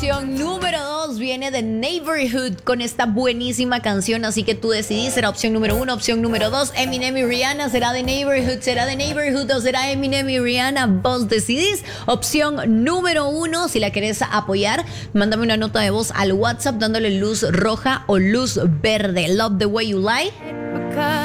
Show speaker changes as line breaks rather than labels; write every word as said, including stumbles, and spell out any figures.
Opción número dos viene de Neighborhood con esta buenísima canción, así que tú decidís, será opción número uno, opción número dos, Eminem y Rihanna, será de Neighborhood, será de Neighborhood o será Eminem y Rihanna, vos decidís. Opción número uno, si la querés apoyar, mándame una nota de voz al WhatsApp dándole luz roja o luz verde. Love the way you lie.